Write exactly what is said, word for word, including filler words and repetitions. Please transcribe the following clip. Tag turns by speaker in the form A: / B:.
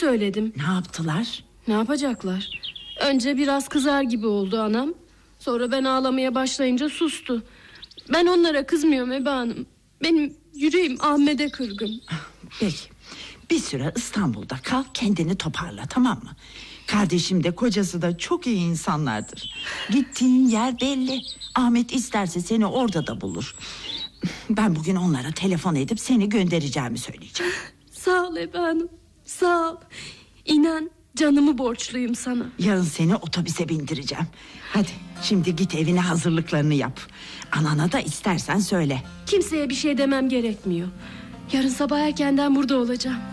A: söyledim.
B: Ne yaptılar?
A: Ne yapacaklar? Önce biraz kızar gibi oldu anam. Sonra ben ağlamaya başlayınca sustu. Ben onlara kızmıyorum Ebe Hanım. Benim yüreğim Ahmet'e kırgın.
B: Peki, bir süre İstanbul'da kal, kendini toparla, tamam mı? Kardeşim de kocası da çok iyi insanlardır. Gittiğin yer belli. Ahmet isterse seni orada da bulur. Ben bugün onlara telefon edip seni göndereceğimi söyleyeceğim.
A: Sağ ol Ebe Hanım, sağ ol. İnan canımı borçluyum sana.
B: Yarın seni otobüse bindireceğim. Hadi şimdi git evine hazırlıklarını yap. Anana da istersen söyle.
A: Kimseye bir şey demem gerekmiyor. Yarın sabah erkenden burada olacağım.